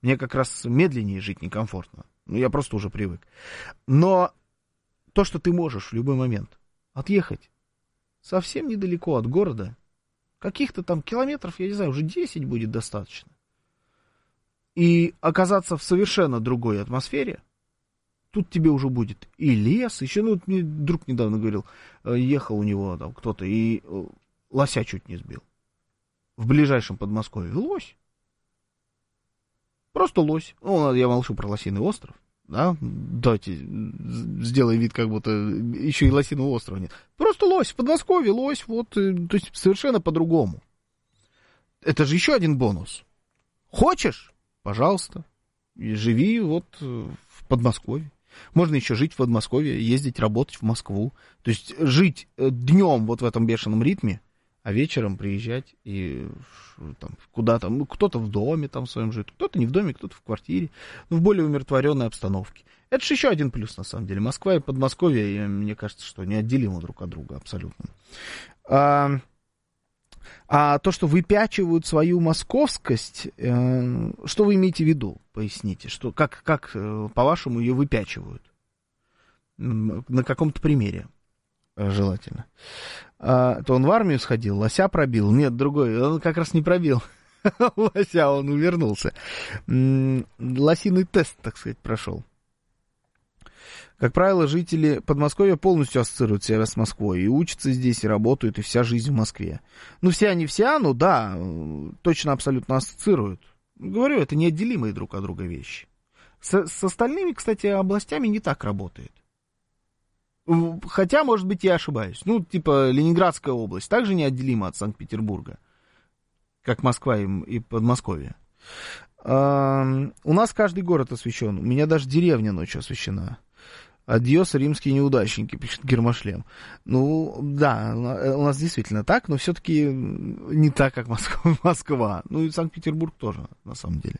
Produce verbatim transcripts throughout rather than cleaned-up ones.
Мне как раз медленнее жить некомфортно. Ну, я просто уже привык. Но то, что ты можешь в любой момент отъехать совсем недалеко от города, каких-то там километров, я не знаю, уже десять будет достаточно, и оказаться в совершенно другой атмосфере, тут тебе уже будет и лес, еще, ну, мне друг недавно говорил, ехал у него там кто-то и лося чуть не сбил. В ближайшем Подмосковье. Лось. Просто лось. Ну, я молчу про Лосиный остров. Да, давайте сделаем вид, как будто еще и Лосиного острова нет. Просто лось, в Подмосковье лось, вот, то есть совершенно по-другому. Это же еще один бонус. Хочешь? Пожалуйста. И живи вот в Подмосковье. Можно еще жить в Подмосковье, ездить, работать в Москву. То есть жить днем вот в этом бешеном ритме, а вечером приезжать и там, куда-то, ну, кто-то в доме там в своем живет, кто-то не в доме, кто-то в квартире, ну, в более умиротворенной обстановке. Это же еще один плюс, на самом деле. Москва и Подмосковье, мне кажется, что неотделимы друг от друга абсолютно. А, а то, что выпячивают свою московскость, э, что вы имеете в виду? Поясните, что, как, как по-вашему, ее выпячивают? На каком-то примере. Желательно. А, то он в армию сходил, лося пробил. Нет, другой, он как раз не пробил лося, он увернулся. Лосиный тест, так сказать, прошел. Как правило, жители Подмосковья полностью ассоциируют себя с Москвой и учатся здесь, и работают, и вся жизнь в Москве. Ну, вся не вся, но да, точно абсолютно ассоциируют. Говорю, это неотделимые друг от друга вещи. С, с остальными, кстати, областями не так работает. Хотя, может быть, я ошибаюсь. Ну, типа, Ленинградская область также неотделима от Санкт-Петербурга, как Москва и, и Подмосковье. А, у нас каждый город освещен. У меня даже деревня ночью освещена. Адьос, римские неудачники, пишет Гермошлем. Ну, да, у нас действительно так, но все-таки не так, как Москва. Москва. Ну, и Санкт-Петербург тоже, на самом деле.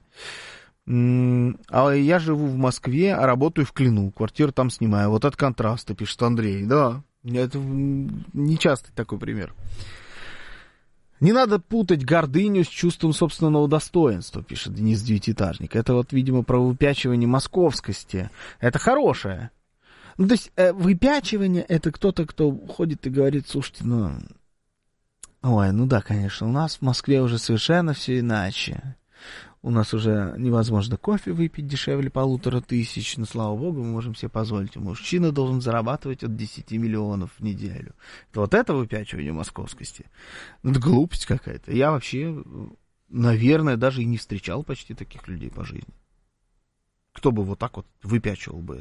А я живу в Москве, а работаю в Клину. Квартиру там снимаю. Вот от контраста, пишет Андрей. Да, это нечастый такой пример. Не надо путать гордыню с чувством собственного достоинства, пишет Денис Девятиэтажник. Это вот, видимо, про выпячивание московскости. Это хорошее. Ну, то есть, э, выпячивание — это кто-то, кто ходит и говорит, слушайте, ну... Ой, ну да, конечно, у нас в Москве уже совершенно все иначе. У нас уже невозможно кофе выпить дешевле полутора тысяч, но, слава богу, мы можем себе позволить. Мужчина должен зарабатывать от десяти миллионов в неделю. Вот это выпячивание московскости. Ну, это глупость какая-то. Я вообще, наверное, даже и не встречал почти таких людей по жизни. Кто бы вот так вот выпячивал бы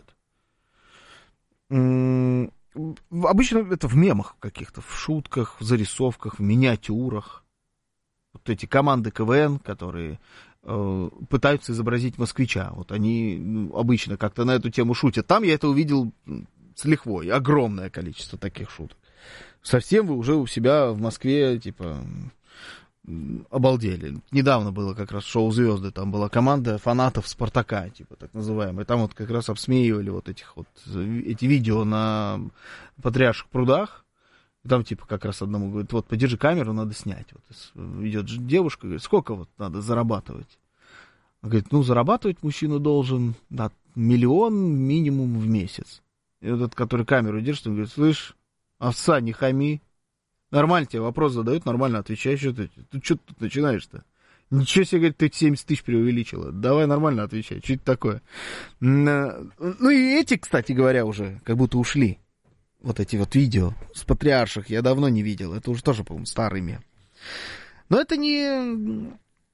это? Обычно это в мемах каких-то, в шутках, в зарисовках, в миниатюрах. Вот эти команды КВН, которые э, пытаются изобразить москвича. Вот они ну, обычно как-то на эту тему шутят. Там я это увидел с лихвой. Огромное количество таких шуток. Совсем вы уже у себя в Москве, типа, обалдели. Недавно было как раз шоу «Звезды». Там была команда фанатов «Спартака», типа, так называемая. Там вот как раз обсмеивали вот этих вот, эти видео на Патриарших прудах. Там, типа, как раз одному говорит, вот, подержи камеру, надо снять. Вот идет девушка, говорит, сколько вот надо зарабатывать? Он говорит, ну, зарабатывать мужчина должен, да, миллион минимум в месяц. И вот этот, который камеру держит, он говорит, слышь, овца, не хами. Нормально тебе вопрос задают, нормально отвечаешь. Что ты, ты что тут начинаешь-то? Ничего себе, говорит, ты семьдесят тысяч преувеличила. Давай нормально отвечай, что это такое? Ну, и эти, кстати говоря, уже как будто ушли. Вот эти вот видео с Патриарших я давно не видел. Это уже тоже, по-моему, старый мем. Но это не...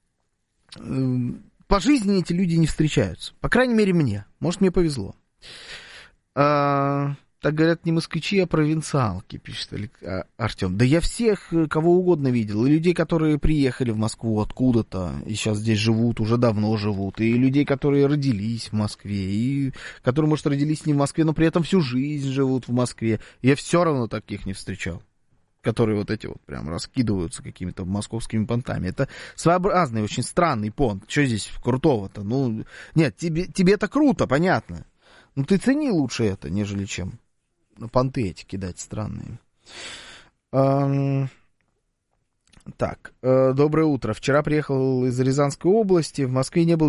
По жизни эти люди не встречаются. По крайней мере, мне. Может, мне повезло. А, так говорят, не москвичи, а провинциалки, пишет Артем. Да я всех, кого угодно видел. И людей, которые приехали в Москву откуда-то, и сейчас здесь живут, уже давно живут. И людей, которые родились в Москве. И которые, может, родились не в Москве, но при этом всю жизнь живут в Москве. Я все равно таких не встречал. Которые вот эти вот прям раскидываются какими-то московскими понтами. Это своеобразный, очень странный понт. Что здесь крутого-то? Ну, нет, тебе, тебе это круто, понятно. Ну, ты цени лучше это, нежели чем понты эти кидать странные. Эм... Так, э, доброе утро. Вчера приехал из Рязанской области. В Москве не был